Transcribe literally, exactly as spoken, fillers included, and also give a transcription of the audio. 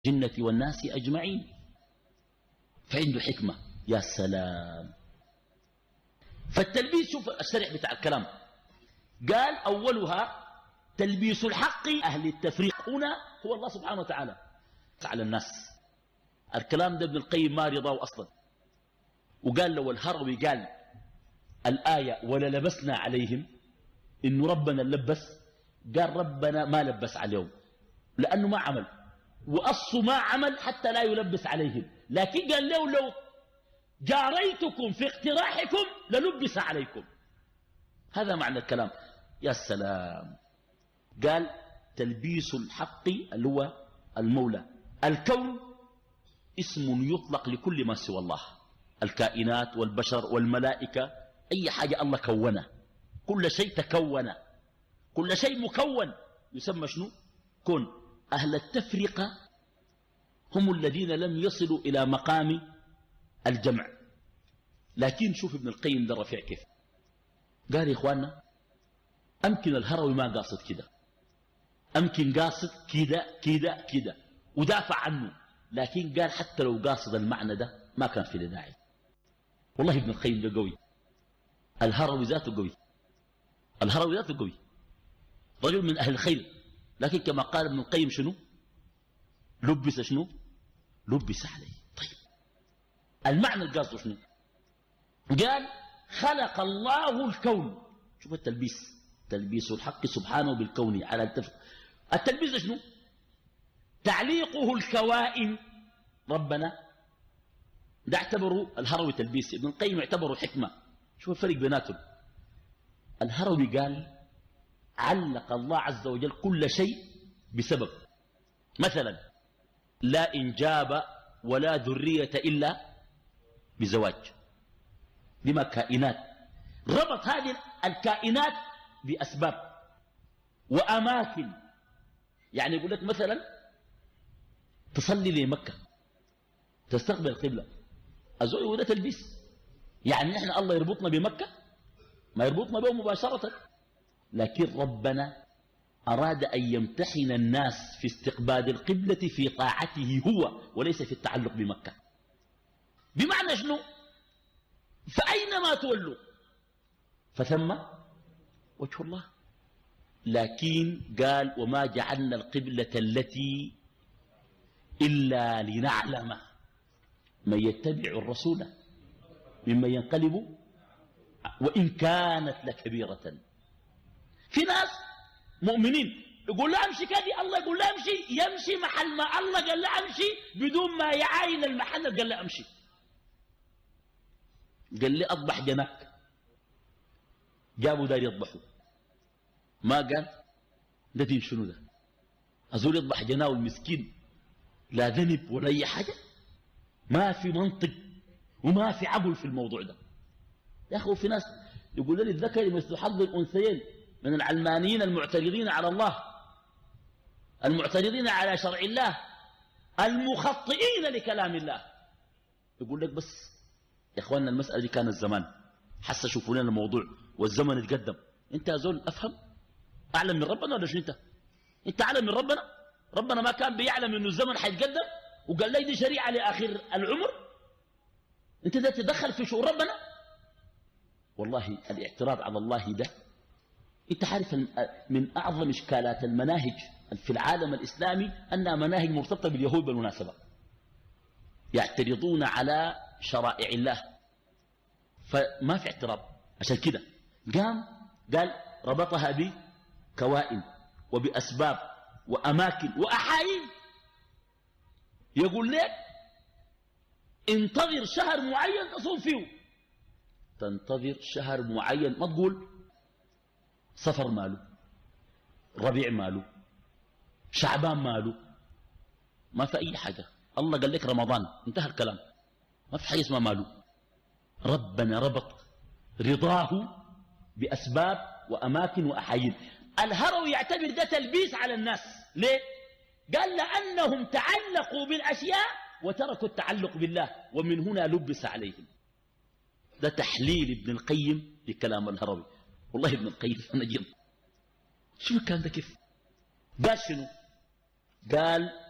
الجنة والناس أجمعين. فعنده حكمة. يا سلام. فالتلبيس، شوف الشرح بتاع الكلام، قال أولها تلبيس الحق أهل التفريق. هنا هو الله سبحانه وتعالى على الناس. الكلام ده ابن القيم ما رضاه أصلا، وقال لو الهروي قال الآية ولا لبسنا عليهم إنه ربنا لبس، قال ربنا ما لبس عليهم لأنه ما عمل، وأصه ما عمل حتى لا يلبس عليهم، لكن قال له لو جاريتكم في اقتراحكم للبس عليكم. هذا معنى الكلام. يا سلام. قال تلبيس الحق اللي هو المولى. الكون اسم يطلق لكل ما سوى الله، الكائنات والبشر والملائكة، أي حاجة الله كونه، كل شيء تكون، كل شيء مكون يسمى شنو؟ كون. أهل التفرقة هم الذين لم يصلوا إلى مقام الجمع. لكن شوف ابن القيم ده رفيع كيف قال يا إخواننا، أمكن الهروي ما قاصد كده، أمكن قاصد كده كده كده ودافع عنه، لكن قال حتى لو قاصد المعنى ده ما كان في داعي. والله ابن القيم ده قوي، الهروي ذاته قوي، الهروي ذاته قوي، رجل من أهل الخير. لكن كما قال ابن القيم شنو؟ لبس شنو؟ لبس عليه. طيب المعنى القاصد شنو؟ قال خلق الله الكون. شوف التلبيس، تلبيس الحق سبحانه بالكون على التفق. التلبيس شنو؟ تعليقه الكوائن ربنا. ده اعتبروا الهروي تلبيس، ابن القيم اعتبروا حكمة. شوف الفرق بيناتهم. الهروي قال علق الله عز وجل كل شيء بسبب، مثلا لا إنجاب ولا ذرية إلا بزواج، لما كائنات، ربط هذه الكائنات بأسباب وأماكن. يعني يقول لك مثلا تصلي لمكة تستقبل القبلة، أزوي وده تلبيس. يعني نحن الله يربطنا بمكة؟ ما يربطنا به مباشرة، لكن ربنا أراد أن يمتحن الناس في استقبال القبلة في طاعته هو، وليس في التعلق بمكة. بمعنى شنو؟ فأينما تولوا فثم وجه الله. لكن قال وما جعلنا القبلة التي إلا لنعلم من يتبع الرسول ممن ينقلب وإن كانت لكبيرة. في ناس مؤمنين يقول لا امشي كذي، الله يقول لا امشي، يمشي محل ما الله قال لا امشي بدون ما يعاين المحل قال لا امشي. قال لي اضبح جناك، جابوا دار يضبحوا، ما قال ده دين شنو ده؟ أزول يضبح جناه المسكين لا ذنب ولا اي حاجه، ما في منطق وما في عقل في الموضوع ده. يا اخي في ناس يقول لي الذكر مثل حظ الانثيين من العلمانيين المعترضين على الله، المعترضين على شرع الله، المخطئين لكلام الله. يقول لك بس يا اخواننا المسألة دي كانت زمان، حس شوفوا لنا الموضوع والزمن اتقدم. انت يا زول افهم اعلم من ربنا ولا شو؟ انت انت اعلم من ربنا؟ ربنا ما كان بيعلم انه الزمن حيتقدم وقال لي دي شريعة لاخر العمر؟ انت ده تدخل في شؤون ربنا؟ والله الاعتراض على الله ده، انت عارف من اعظم اشكالات المناهج في العالم الاسلامي انها مناهج مرتبطه باليهود بالمناسبه، يعترضون على شرائع الله، فما في اعتراض. عشان كده قام قال ربطها بكوائن وباسباب واماكن واحايين. يقول لك انتظر شهر معين تصوم فيه، تنتظر شهر معين، ما تقول صفر ماله، ربيع ماله، شعبان ماله، ما في أي حاجة. الله قال لك رمضان، انتهى الكلام، ما في حاجة اسمها ماله. ربنا ربط رضاه بأسباب وأماكن وأحايين. الهروي يعتبر ده تلبيس على الناس. ليه؟ قال لأنهم تعلقوا بالأشياء وتركوا التعلق بالله، ومن هنا لبس عليهم. ده تحليل ابن القيم لكلام الهروي. والله ابن القيم نجم. شو كان ده كيف؟ قال شنو؟ قال